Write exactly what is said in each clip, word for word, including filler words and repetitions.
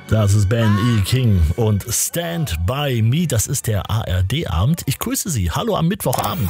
Das ist Ben E. King und Stand By Me, das ist der A R D-Abend. Ich grüße Sie. Hallo am Mittwochabend.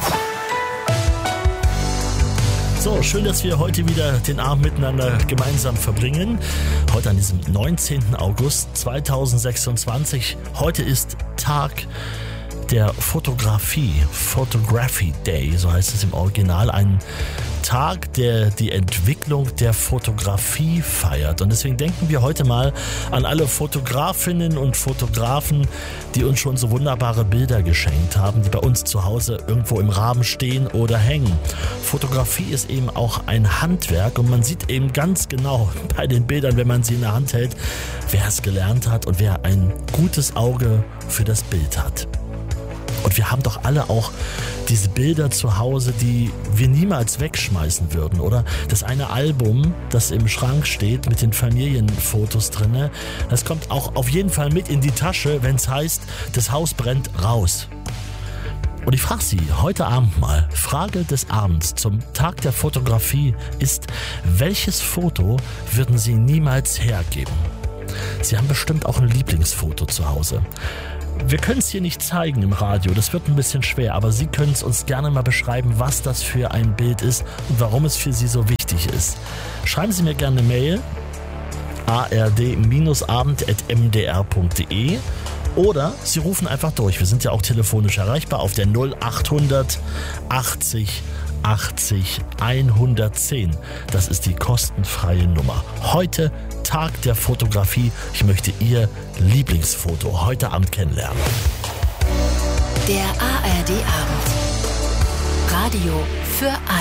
So, schön, dass wir heute wieder den Abend miteinander gemeinsam verbringen. Heute an diesem neunzehnten August zweitausendsechsundzwanzig. Heute ist Tag der Fotografie, Photography Day, so heißt es im Original. Ein Tag, der die Entwicklung der Fotografie feiert. Und deswegen denken wir heute mal an alle Fotografinnen und Fotografen, die uns schon so wunderbare Bilder geschenkt haben, die bei uns zu Hause irgendwo im Rahmen stehen oder hängen. Fotografie ist eben auch ein Handwerk und man sieht eben ganz genau bei den Bildern, wenn man sie in der Hand hält, wer es gelernt hat und wer ein gutes Auge für das Bild hat. Und wir haben doch alle auch diese Bilder zu Hause, die wir niemals wegschmeißen würden, oder? Das eine Album, das im Schrank steht mit den Familienfotos drinne, das kommt auch auf jeden Fall mit in die Tasche, wenn es heißt, das Haus brennt raus. Und ich frage Sie heute Abend mal, Frage des Abends zum Tag der Fotografie ist, welches Foto würden Sie niemals hergeben? Sie haben bestimmt auch ein Lieblingsfoto zu Hause. Wir können es hier nicht zeigen im Radio, das wird ein bisschen schwer, aber Sie können es uns gerne mal beschreiben, was das für ein Bild ist und warum es für Sie so wichtig ist. Schreiben Sie mir gerne eine Mail, a r d abend at m d r punkt d e, oder Sie rufen einfach durch. Wir sind ja auch telefonisch erreichbar auf der null achthundert achtzig achtzig hundertzehn. Das ist die kostenfreie Nummer. Heute Tag der Fotografie. Ich möchte Ihr Lieblingsfoto heute Abend kennenlernen. Der A R D-Abend. Radio für alle.